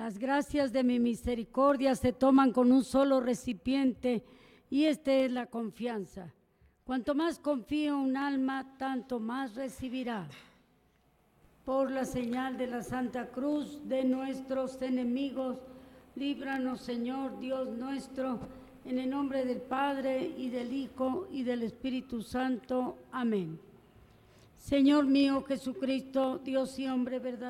Las gracias de mi misericordia se toman con un solo recipiente y esta es la confianza. Cuanto más confía un alma, tanto más recibirá. Por la señal de la Santa Cruz de nuestros enemigos, líbranos, Señor Dios nuestro, en el nombre del Padre, y del Hijo, y del Espíritu Santo. Amén. Señor mío Jesucristo, Dios y hombre verdadero,